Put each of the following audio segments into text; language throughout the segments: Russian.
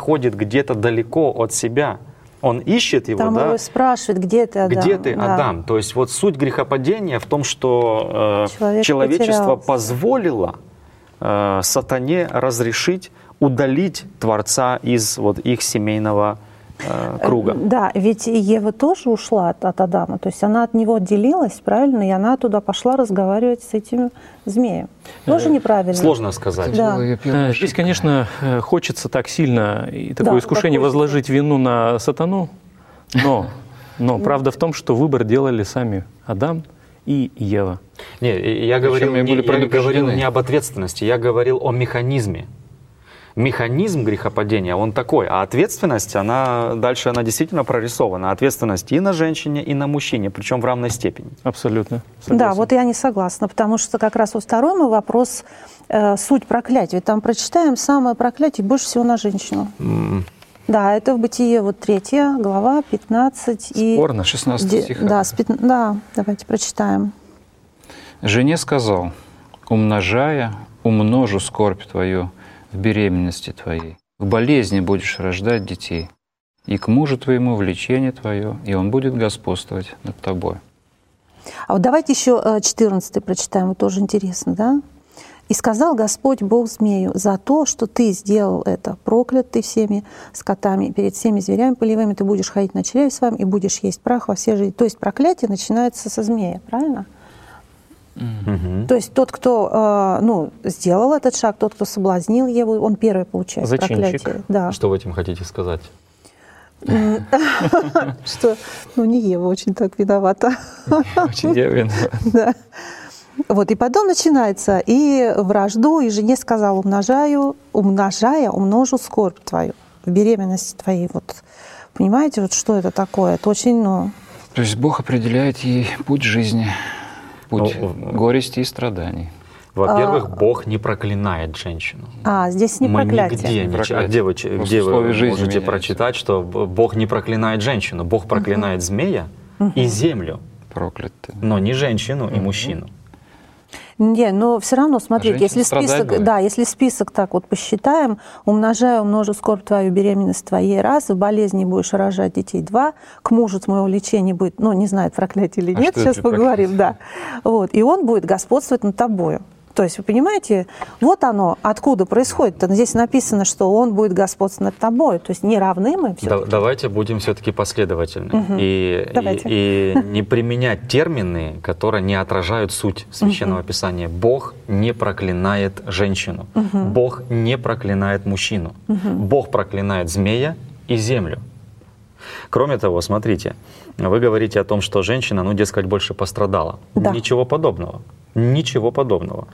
находит где-то далеко от себя. Он ищет его, там да? его спрашивает, где ты, Адам? Где ты, Адам? То есть вот суть грехопадения в том, что человечество позволило сатане разрешить удалить Творца из вот их семейного круга. Да, ведь Ева тоже ушла от Адама, то есть она от него отделилась, правильно, и она туда пошла разговаривать с этим змеем. Тоже неправильно. Сложно сказать. Да. Здесь, конечно, хочется так сильно и такое искушение возложить вину на сатану, но правда в том, что выбор делали сами Адам и Ева. Не, я говорил не об ответственности, я говорил о механизме. Механизм грехопадения, он такой, а ответственность, она действительно прорисована. Ответственность и на женщине, и на мужчине, причем в равной степени. Абсолютно. Да, вот я не согласна, потому что как раз во второй мой вопрос суть проклятия. Там прочитаем самое проклятие больше всего на женщину. Да, это в Бытие, вот 3 глава, 15 и... Спорно, 16 стиха. Да, давайте прочитаем. «Жене сказал, умножая, умножу скорбь твою в беременности твоей, в болезни будешь рождать детей, и к мужу твоему влечение твое, и он будет господствовать над тобой». А вот давайте еще 14 прочитаем, вот тоже интересно, да? «И сказал Господь Бог змею, за то, что ты сделал это, проклят ты всеми скотами, перед всеми зверями полевыми ты будешь ходить на чреве своем и будешь есть прах во все жизни». То есть проклятие начинается со змея, правильно? То есть тот, кто сделал этот шаг, тот, кто соблазнил Еву, он первый получает проклятие. Да. Что вы этим хотите сказать? Что, не Ева очень так виновата. Очень я виноват. Вот, и потом начинается, и вражду, и жене сказал, умножая, умножу скорбь твою в беременности твоей. Вот, понимаете, вот что это такое? Это очень, То есть Бог определяет ей путь жизни, путь горести и страданий. Во-первых, Бог не проклинает женщину. Здесь не проклятие. Где вы можете прочитать, что Бог не проклинает женщину? Бог проклинает змея и землю. Проклятые. Но не женщину и мужчину. Не, но все равно, смотрите, если список так вот посчитаем, умножаю, умножу скорбь твою, беременность твоей раз, в болезни будешь рожать детей 2, к мужу твоего лечения будет, не знаю, проклятие или нет, сейчас поговорим, да. Вот, и он будет господствовать над тобою. То есть, вы понимаете, вот оно, откуда происходит. Здесь написано, что он будет господствовать над тобой. То есть не равны мы все-таки. Давайте будем все-таки последовательны. И не применять термины, которые не отражают суть Священного Писания. Бог не проклинает женщину. Бог не проклинает мужчину. Бог проклинает змея и землю. Кроме того, смотрите, вы говорите о том, что женщина, дескать, больше пострадала. Да. Ничего подобного. Ничего подобного.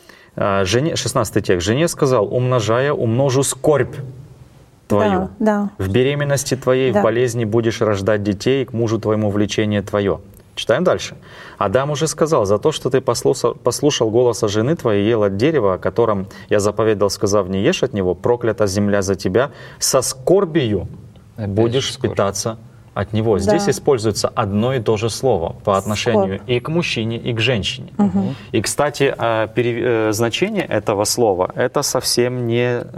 16 текст. «Жене сказал, умножая, умножу скорбь твою. Да. В беременности твоей, в болезни будешь рождать детей, и к мужу твоему влечение твое». Читаем дальше. «Адам уже сказал, за то, что ты послушал голоса жены твоей, ел от дерева, о котором я заповедал, сказав, не ешь от него, проклята земля за тебя, со скорбию будешь питаться от него». Здесь используется одно и то же слово по отношению и к мужчине, и к женщине. И, кстати, значение этого слова — это совсем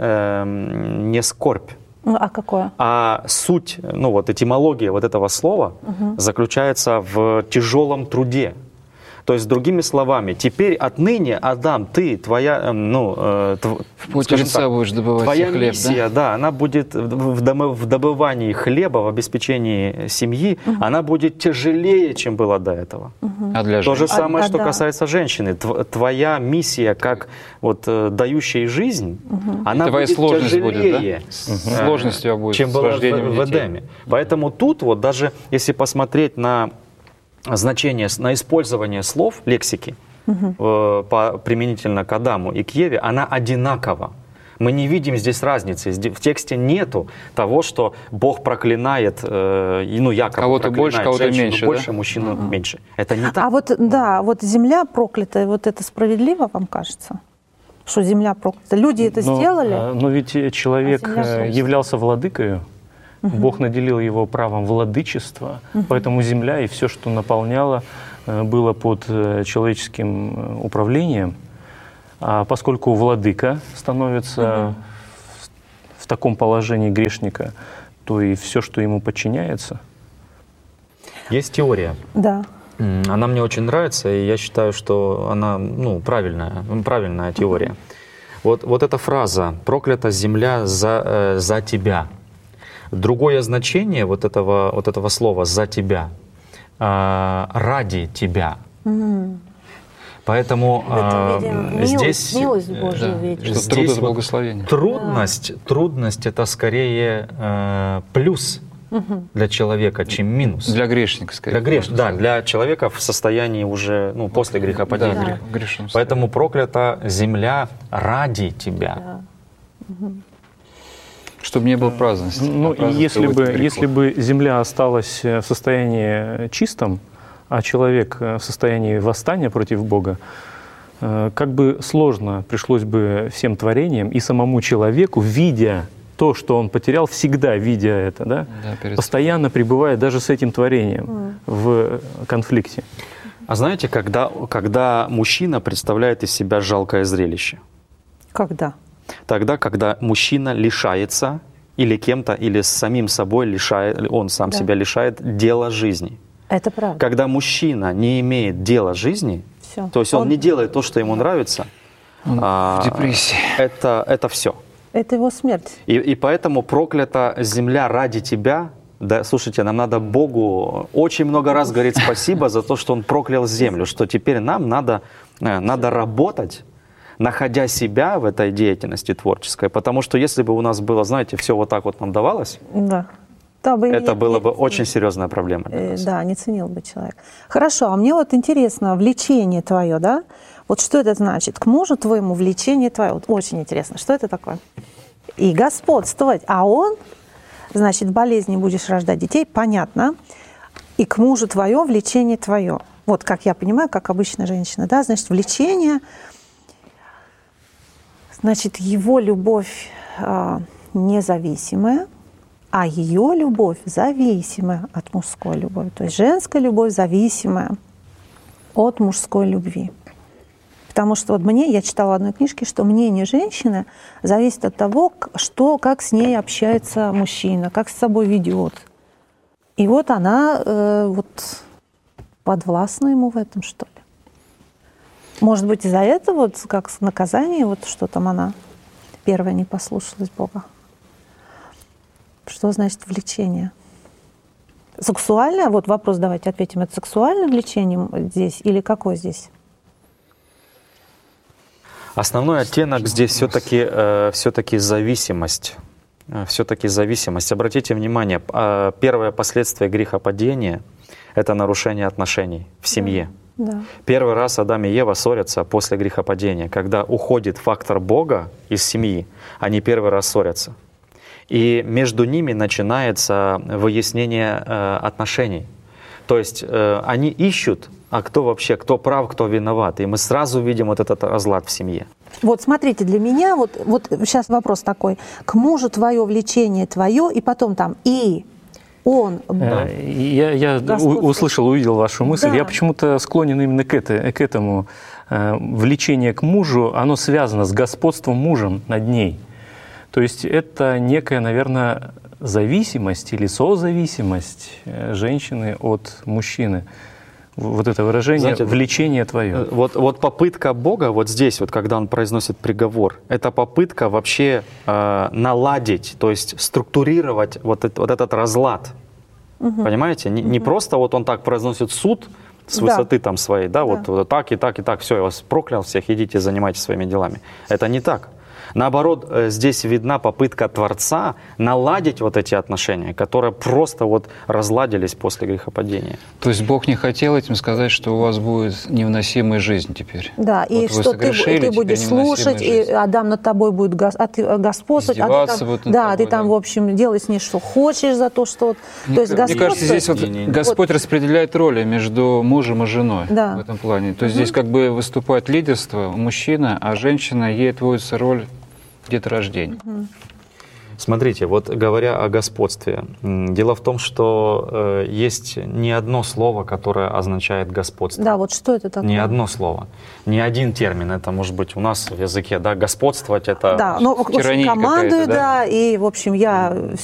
не скорбь. А какое? А суть, этимология вот этого слова заключается в тяжелом труде. То есть, другими словами, теперь отныне, Адам, ты, твоя, в поте лица будешь добывать твоя хлеб, миссия, да, она будет в добывании хлеба, в обеспечении семьи, она будет тяжелее, чем была до этого. А для То же самое, что касается женщины. Твоя миссия, как дающая жизнь, она будет тяжелее, сложность у тебя будет, чем была в Эдеме. Поэтому тут даже если посмотреть на значение, на использование слов, лексики, применительно к Адаму и к Еве, она одинакова. Мы не видим здесь разницы. В тексте нету того, что Бог проклинает, якобы кого-то больше, кого-то женщину меньше, больше, мужчину меньше. Это не так. Вот земля проклятая, вот это справедливо, вам кажется? Что земля проклята? Люди это сделали? Но ведь человек являлся владыкою. Бог наделил его правом владычества, поэтому земля и все, что наполняло, было под человеческим управлением. А поскольку владыка становится таком положении грешника, то и все, что ему подчиняется. Есть теория. Да. Она мне очень нравится, и я считаю, что она правильная теория. Вот эта фраза «проклята земля за тебя». Другое значение вот этого слова «за тебя» ради тебя. Поэтому здесь, милость Божия, здесь благословение. Трудность это скорее плюс для человека, чем минус. Для грешника, скорее. Для человека в состоянии уже после грехопадения. Да, поэтому проклята земля ради тебя. Чтобы не было праздности. Ну, если бы земля осталась в состоянии чистом, а человек в состоянии восстания против Бога, как бы сложно пришлось бы всем творениям и самому человеку, видя то, что он потерял, всегда видя это, да, постоянно пребывая даже с этим творением в конфликте. А знаете, когда мужчина представляет из себя жалкое зрелище? Когда? Тогда, когда мужчина лишается или кем-то, или самим собой он сам себя лишает дела жизни. Это правда. Когда мужчина не имеет дела жизни, Всё. то есть он не делает то, что ему нравится, в депрессии. Это все. Это его смерть. И поэтому проклята земля ради тебя. Да, слушайте, нам надо Богу очень много раз говорить спасибо за то, что Он проклял землю, что теперь нам надо работать, находя себя в этой деятельности творческой. Потому что если бы у нас было, знаете, все вот так вот нам давалось, это было бы очень серьезная проблема для нас. Да, не ценил бы человек. Хорошо, а мне вот интересно, влечение твое, да? Вот что это значит? К мужу твоему влечение твое. Вот очень интересно, что это такое? И господствовать. А он, значит, в болезни будешь рождать детей, понятно. И к мужу твое влечение твое. Вот как я понимаю, как обычная женщина, да? Значит, влечение, значит, его любовь независимая, а ее любовь зависимая от мужской любви. То есть женская любовь зависимая от мужской любви. Потому что вот я читала в одной книжке, что мнение женщины зависит от того, как с ней общается мужчина, как с собой ведет. И вот она подвластна ему в этом, что ли. Может быть, из-за этого, как наказание, что там она первая не послушалась Бога. Что значит влечение? Сексуальное? Вот вопрос давайте ответим. Это сексуальное влечение здесь или какое здесь? Основной оттенок здесь все-таки зависимость. Все-таки зависимость. Обратите внимание, первое последствие грехопадения — это нарушение отношений в семье. Да. Первый раз Адам и Ева ссорятся после грехопадения. Когда уходит фактор Бога из семьи, они первый раз ссорятся. И между ними начинается выяснение отношений. То есть они ищут, кто прав, кто виноват. И мы сразу видим вот этот разлад в семье. Вот смотрите, для меня, вот сейчас вопрос такой. К мужу твое влечение твое, и потом там и он. Я увидел вашу мысль. Да. Я почему-то склонен именно к этому. Влечение к мужу, оно связано с господством мужем над ней. То есть это некая, наверное, зависимость или созависимость женщины от мужчины. Вот это выражение, знаете, влечение твое. Вот попытка Бога вот здесь, вот когда Он произносит приговор, это попытка вообще наладить, то есть структурировать вот этот разлад. Понимаете? Не просто вот Он так произносит суд с высоты там своей, вот так и так и так, все, я вас проклял всех, идите, занимайтесь своими делами. Это не так. Наоборот, здесь видна попытка Творца наладить вот эти отношения, которые просто вот разладились после грехопадения. То есть Бог не хотел этим сказать, что у вас будет невыносимая жизнь теперь. Да, и вот что ты будешь слушать, и Адам над тобой будет господствовать, а ты там, в общем, делай с ней что хочешь за то, что... Мне кажется, здесь вот Господь распределяет роли между мужем и женой в этом плане. То есть здесь как бы выступает лидерство мужчина, а женщина, ей отводится роль деторождения. Смотрите, вот говоря о господстве, дело в том, что есть не одно слово, которое означает господство. Да, вот что это такое? Не одно слово, не один термин. Это может быть у нас в языке, да, господствовать это да, ну, в общем, командую, да, и, в общем, я